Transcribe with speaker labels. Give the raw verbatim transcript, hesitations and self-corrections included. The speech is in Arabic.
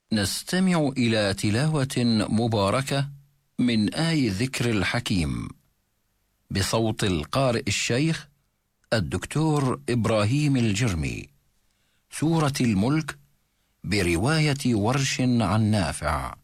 Speaker 1: نستمع إلى تلاوة مباركة من آي ذكر الحكيم بصوت القارئ الشيخ الدكتور إبراهيم الجرمي، سورة الملك برواية ورش عن نافع.